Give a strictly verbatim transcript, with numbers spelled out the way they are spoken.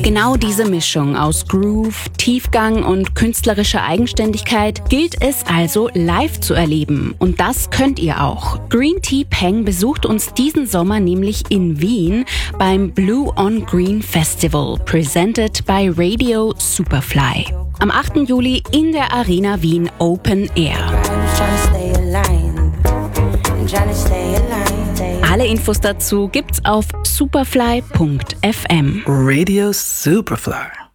Genau diese Mischung aus Groove, Tiefgang und künstlerischer Eigenständigkeit gilt es also live zu erleben. Und das könnt ihr auch. Green Tea Peng besucht uns diesen Sommer nämlich in Wien beim Blue on Green Festival, presented by Radio Superfly. Am achten Juli in der Arena Wien Open Air. Alle Infos dazu gibt's auf superfly punkt f m. Radio Superfly.